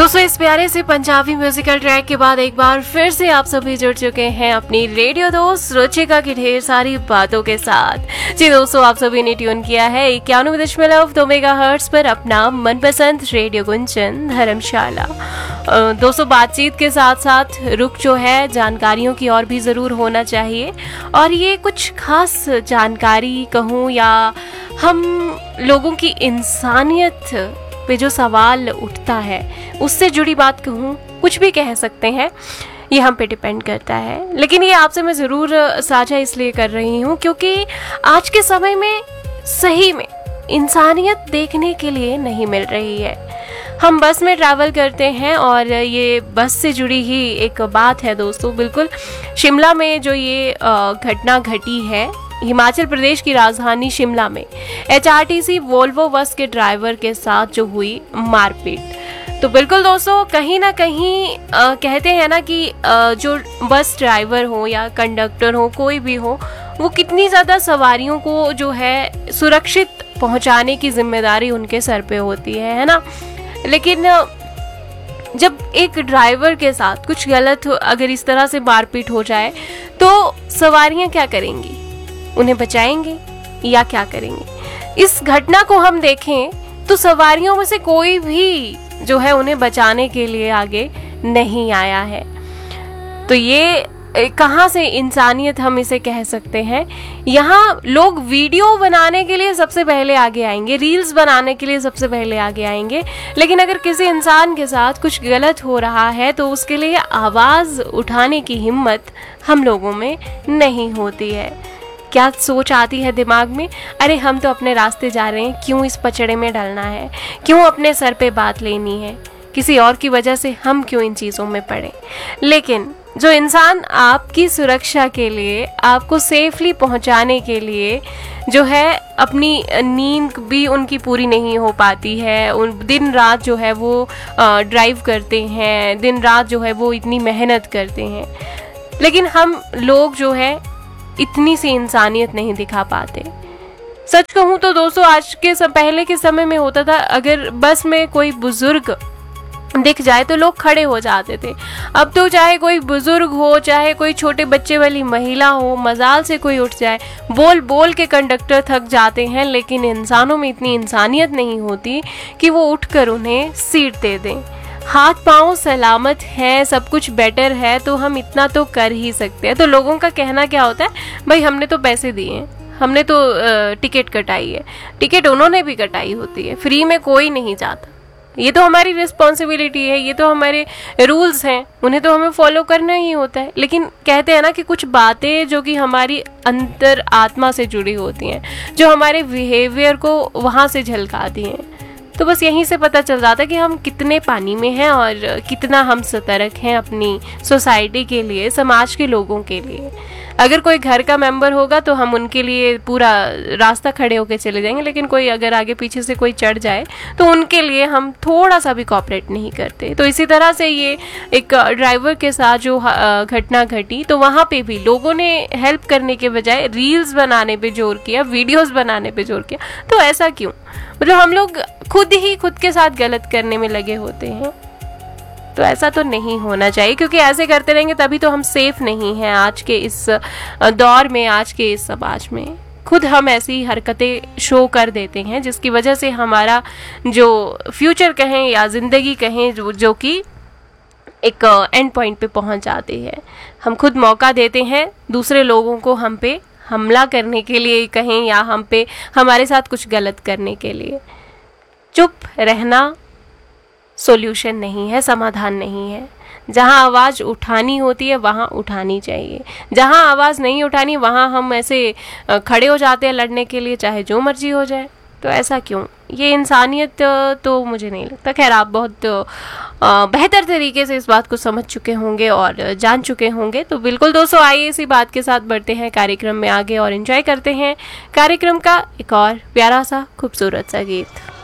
दोस्तों, इस प्यारे से पंजाबी म्यूजिकल ट्रैक के बाद एक बार फिर से आप सभी जुड़ चुके हैं अपनी रेडियो दोस्त रुचिका की ढेर सारी बातों के साथ। जी दोस्तों, आप सभी ने ट्यून किया है 91.2 मेगाहर्ट्ज पर अपना मनपसंद रेडियो गुंजन धर्मशाला। दोस्तों, बातचीत के साथ साथ रुख जो है जानकारियों की और भी ज़रूर होना चाहिए, और ये कुछ खास जानकारी कहूँ या हम लोगों की इंसानियत पे जो सवाल उठता है उससे जुड़ी बात कहूँ, कुछ भी कह सकते हैं, ये हम पे डिपेंड करता है। लेकिन ये आपसे मैं ज़रूर साझा इसलिए कर रही हूँ क्योंकि आज के समय में सही में इंसानियत देखने के लिए नहीं मिल रही है। हम बस में ट्रैवल करते हैं और ये बस से जुड़ी ही एक बात है दोस्तों। बिल्कुल शिमला में जो ये घटना घटी है, हिमाचल प्रदेश की राजधानी शिमला में HRTC वोल्वो बस के ड्राइवर के साथ जो हुई मारपीट। तो बिल्कुल दोस्तों, कहीं ना कहीं कहते हैं ना कि जो बस ड्राइवर हो या कंडक्टर हो, कोई भी हो, वो कितनी ज़्यादा सवारियों को जो है सुरक्षित पहुंचाने की जिम्मेदारी उनके सर पे होती है ना। लेकिन जब एक ड्राइवर के साथ कुछ गलत अगर इस तरह से मारपीट हो जाए तो सवारियां क्या करेंगी? उन्हें बचाएंगे या क्या करेंगे? इस घटना को हम देखें तो सवारियों में से कोई भी जो है उन्हें बचाने के लिए आगे नहीं आया है। तो ये कहाँ से इंसानियत हम इसे कह सकते हैं? यहाँ लोग वीडियो बनाने के लिए सबसे पहले आगे आएंगे, रील्स बनाने के लिए सबसे पहले आगे आएंगे, लेकिन अगर किसी इंसान के साथ कुछ गलत हो रहा है तो उसके लिए आवाज़ उठाने की हिम्मत हम लोगों में नहीं होती है। क्या सोच आती है दिमाग में? अरे हम तो अपने रास्ते जा रहे हैं, क्यों इस पचड़े में डलना है? क्यों अपने सर पे बात लेनी है? किसी और की वजह से हम क्यों इन चीज़ों में पड़े? लेकिन जो इंसान आपकी सुरक्षा के लिए, आपको सेफली पहुंचाने के लिए जो है अपनी नींद भी उनकी पूरी नहीं हो पाती है, उन दिन रात जो है वो ड्राइव करते हैं, दिन रात जो है वो इतनी मेहनत करते हैं, लेकिन हम लोग जो है इतनी सी इंसानियत नहीं दिखा पाते। सच कहूँ तो दोस्तों, आज के पहले के समय में होता था, अगर बस में कोई बुजुर्ग दिख जाए तो लोग खड़े हो जाते थे। अब तो चाहे कोई बुजुर्ग हो, चाहे कोई छोटे बच्चे वाली महिला हो, मजाल से कोई उठ जाए, बोल बोल के कंडक्टर थक जाते हैं, लेकिन इंसानों में इतनी इंसानियत नहीं होती कि वो उठकर उन्हें सीट दे दें। हाथ पांव सलामत है, सब कुछ बेटर है, तो हम इतना तो कर ही सकते हैं। तो लोगों का कहना क्या होता है, भाई हमने तो पैसे दिए, हमने तो टिकट कटाई है। टिकट उन्होंने भी कटाई होती है, फ्री में कोई नहीं जाता। ये तो हमारी रिस्पॉन्सिबिलिटी है, ये तो हमारे रूल्स हैं, उन्हें तो हमें फॉलो करना ही होता है। लेकिन कहते हैं ना कि कुछ बातें जो कि हमारी अंतर आत्मा से जुड़ी होती हैं, जो हमारे बिहेवियर को वहाँ से झलकाती हैं, तो बस यहीं से पता चल जाता है कि हम कितने पानी में हैं और कितना हम सतर्क हैं अपनी सोसाइटी के लिए, समाज के लोगों के लिए। अगर कोई घर का मेंबर होगा तो हम उनके लिए पूरा रास्ता खड़े होकर चले जाएंगे, लेकिन कोई अगर आगे पीछे से कोई चढ़ जाए तो उनके लिए हम थोड़ा सा भी कोऑपरेट नहीं करते। तो इसी तरह से ये एक ड्राइवर के साथ जो घटना घटी, तो वहाँ पे भी लोगों ने हेल्प करने के बजाय रील्स बनाने पे जोर किया, वीडियोस बनाने पे जोर किया। तो ऐसा क्यों? मतलब हम लोग खुद ही खुद के साथ गलत करने में लगे होते हैं। तो ऐसा तो नहीं होना चाहिए, क्योंकि ऐसे करते रहेंगे तभी तो हम सेफ नहीं हैं आज के इस दौर में, आज के इस समाज में। खुद हम ऐसी हरकतें शो कर देते हैं जिसकी वजह से हमारा जो फ्यूचर कहें या ज़िंदगी कहें, जो कि एक एंड पॉइंट पे पहुंच जाती है। हम खुद मौका देते हैं दूसरे लोगों को हम पे हमला करने के लिए कहें, या हम पे हमारे साथ कुछ गलत करने के लिए। चुप रहना सॉल्यूशन नहीं है, समाधान नहीं है। जहाँ आवाज़ उठानी होती है वहाँ उठानी चाहिए, जहाँ आवाज़ नहीं उठानी वहाँ हम ऐसे खड़े हो जाते हैं लड़ने के लिए, चाहे जो मर्जी हो जाए। तो ऐसा क्यों? ये इंसानियत तो मुझे नहीं लगता। खैर, आप बहुत बेहतर तरीके से इस बात को समझ चुके होंगे और जान चुके होंगे। तो बिल्कुल दोस्तों, आइए इसी बात के साथ बढ़ते हैं कार्यक्रम में आगे और एंजॉय करते हैं कार्यक्रम का एक और प्यारा सा खूबसूरत सा गीत।